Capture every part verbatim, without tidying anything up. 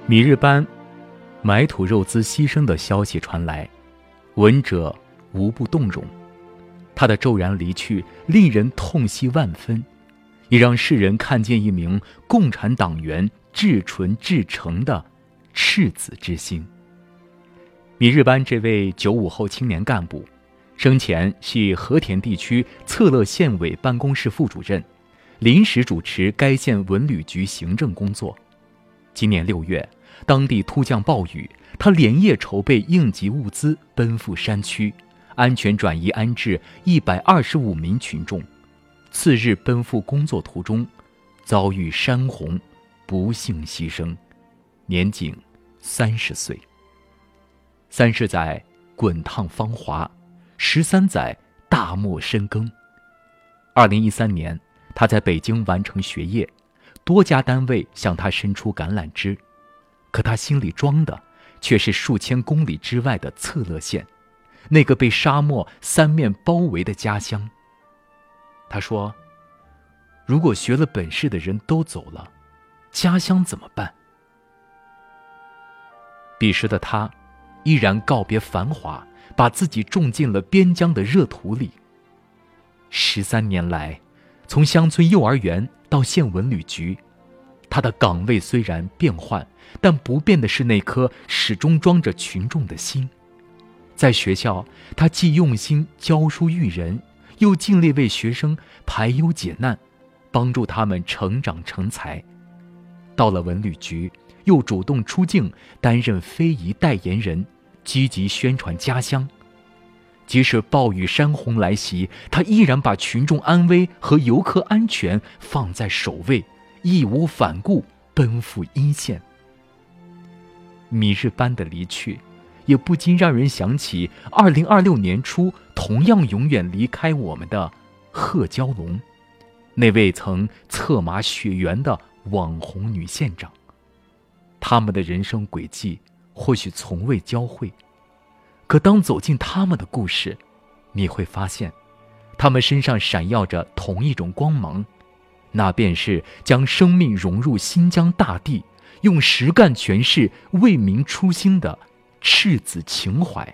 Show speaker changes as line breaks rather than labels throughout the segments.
米日班埋土肉孜牺牲的消息传来，闻者无不动容。他的骤然离去令人痛惜万分，也让世人看见一名共产党员至纯至诚的赤子之心。米日班这位九五后青年干部，生前系和田地区策勒县委办公室副主任，临时主持该县文旅局行政工作。今年六月，当地突降暴雨，他连夜筹备应急物资，奔赴山区，安全转移安置一百二十五名群众。次日奔赴工作途中，遭遇山洪，不幸牺牲，年仅三十岁。三十载滚烫芳华，十三载大漠深耕。二零一三年，他在北京完成学业，多家单位向他伸出橄榄枝，可他心里装的却是数千公里之外的策勒县，那个被沙漠三面包围的家乡。他说，如果学了本事的人都走了，家乡怎么办？彼时的他依然告别繁华，把自己种进了边疆的热土里。十三年来，从乡村幼儿园到县文旅局，他的岗位虽然变换，但不变的是那颗始终装着群众的心。在学校，他既用心教书育人，又尽力为学生排忧解难，帮助他们成长成才。到了文旅局，又主动出境，担任非遗代言人，积极宣传家乡。即使暴雨山洪来袭，他依然把群众安危和游客安全放在首位，义无反顾奔赴一线。米日班的离去，也不禁让人想起二零二六年初同样永远离开我们的贺娇龙，那位曾策马雪原的网红女县长。他们的人生轨迹或许从未交汇，可当走进他们的故事，你会发现，他们身上闪耀着同一种光芒，那便是将生命融入新疆大地，用实干诠释为民初心的赤子情怀。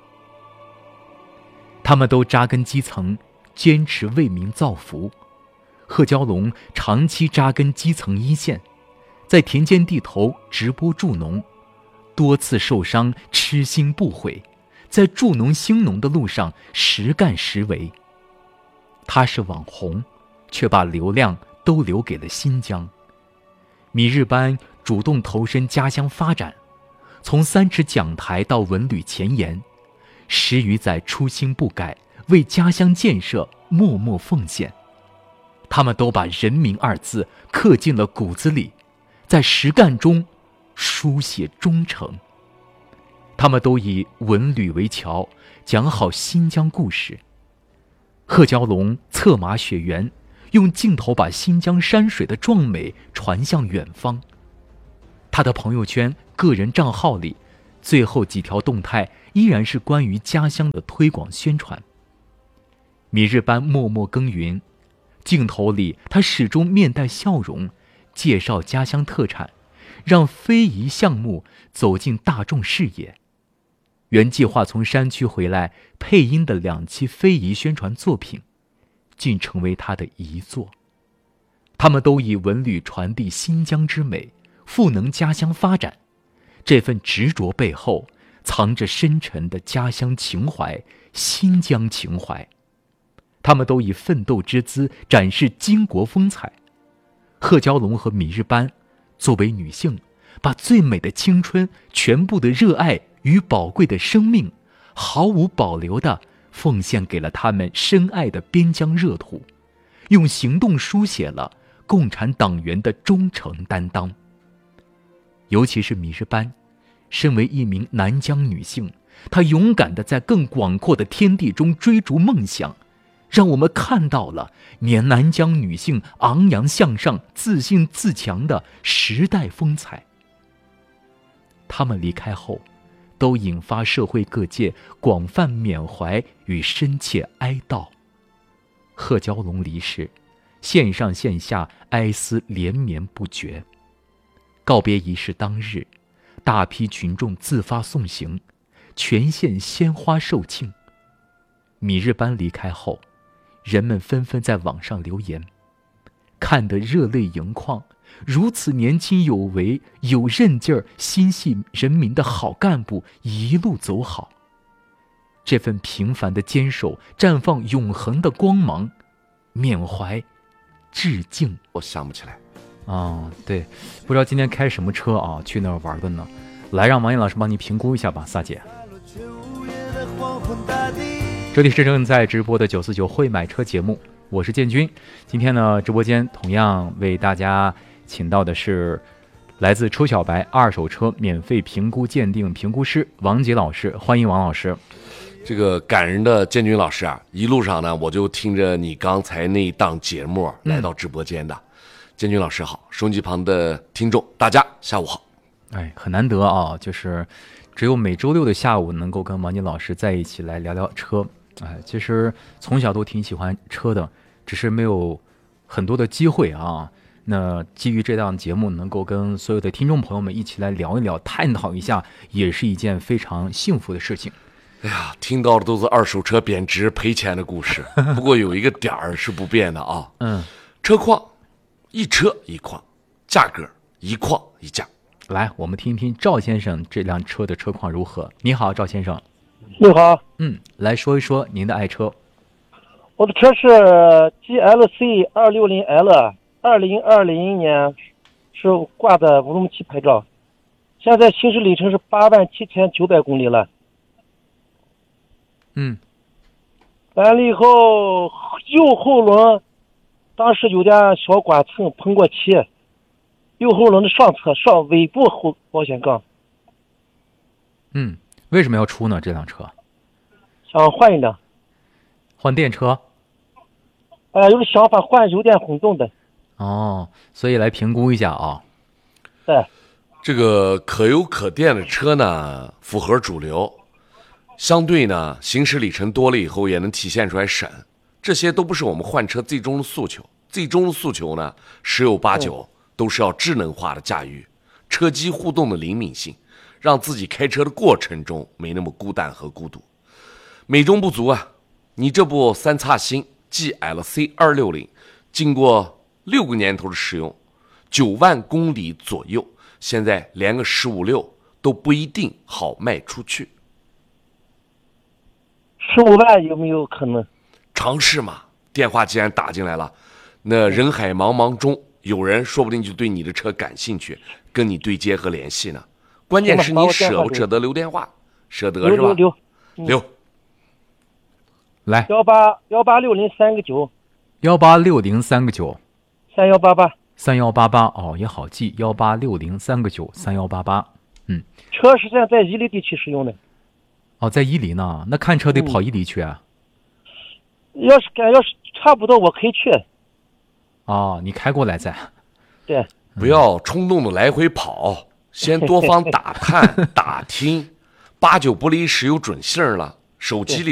他们都扎根基层，坚持为民造福。贺娇龙长期扎根基层一线，在田间地头直播助农，多次受伤，痴心不悔，在助农兴农的路上实干实为。他是网红，却把流量都留给了新疆。米日班主动投身家乡发展，从三尺讲台到文旅前沿，十余载初心不改，为家乡建设默默奉献。他们都把人民二字刻进了骨子里，在实干中书写忠诚。他们都以文旅为桥，讲好新疆故事。贺娇龙策马雪原，用镜头把新疆山水的壮美传向远方。他的朋友圈、个人账号里，最后几条动态依然是关于家乡的推广宣传。米日班默默耕耘，镜头里他始终面带笑容，介绍家乡特产，让非遗项目走进大众视野。原计划从山区回来配音的两期非遗宣传作品，竟成为他的遗作。他们都以文旅传递新疆之美，赋能家乡发展。这份执着背后，藏着深沉的家乡情怀、新疆情怀。他们都以奋斗之姿展示巾帼风采。贺娇龙和米日班作为女性，把最美的青春、全部的热爱与宝贵的生命，毫无保留地奉献给了他们深爱的边疆热土，用行动书写了共产党员的忠诚担当。尤其是米日班，身为一名南疆女性，她勇敢地在更广阔的天地中追逐梦想，让我们看到了年南疆女性昂扬向上、自信自强的时代风采。她们离开后，都引发社会各界广泛缅怀与深切哀悼。贺娇龙离世，线上线下哀思连绵不绝。告别仪式当日， 大批群众自发送行，全县鲜花售罄。米日班离开后，人们纷纷在网上留言，看得热泪盈眶。如此年轻有为、有韧劲儿、心系人民的好干部一路走好，这份平凡的坚守绽放永恒的光芒，缅怀致敬。
我想不起来
哦，对，不知道今天开什么车啊，去那儿玩的呢？来，让王岩老师帮你评估一下吧，萨姐。这里是正在直播的九四九会买车节目，我是建军。今天呢，直播间同样为大家请到的是来自车小白二手车免费评估鉴定评估师王杰老师，欢迎王老师。
这个感人的建军老师啊，一路上呢，我就听着你刚才那一档节目来到直播间的。嗯、建军老师好，收音机旁的听众大家下午好。
哎，很难得啊，就是只有每周六的下午能够跟王杰老师在一起来聊聊车。哎，其实从小都挺喜欢车的，只是没有很多的机会啊。那基于这档节目能够跟所有的听众朋友们一起来聊一聊，探讨一下，也是一件非常幸福的事情。
哎呀，听到的都是二手车贬值赔钱的故事，不过有一个点儿是不变的啊。
嗯，
车况一车一况，价格一况一价。
来，我们听一听赵先生这辆车的车况如何。你好，赵先生。
你好。
嗯，来说一说您的爱车。
我的车是 G L C 二六零 L， 二零二零年是挂的乌鲁木齐牌照，现在行驶里程是八万七千九百公里了。
嗯，
完了以后右后轮当时有点小剐蹭碰过漆，右后轮的上侧上尾部后保险杠。
嗯，为什么要出呢？这辆车
想换一辆，
换电车。
哎呀，有个想法换油电混动的。
哦，所以来评估一下啊。
对，
这个可油可电的车呢，符合主流。相对呢，行驶里程多了以后也能体现出来省，这些都不是我们换车最终的诉求。最终的诉求呢，十有八九都是要智能化的驾驭，车机互动的灵敏性，让自己开车的过程中没那么孤单和孤独。美中不足啊，你这部三叉星 G L C 二六零，经过六个年头的使用，九万公里左右，现在连个十五六都不一定好卖出去。
十五万有没有可能？
尝试嘛，电话既然打进来了，那人海茫茫中有人说不定就对你的车感兴趣，跟你对接和联系呢。关键是你舍不舍得留电话，舍得是吧？
留留
留。嗯、
来，
幺八幺八六零三个九，
幺八六零三个九，
三幺八八，
三幺八八哦，也好记，幺八六零三个九，三幺八八。嗯，
车实际上在伊犁地区使用的。
哦，在伊犁呢，那看车得跑伊犁去啊。
嗯、要是要是差不多，我可以去。
哦，你开过来再。
对，
不要冲动的来回跑，先多方打探打听，八九不离十有准信了，手机里。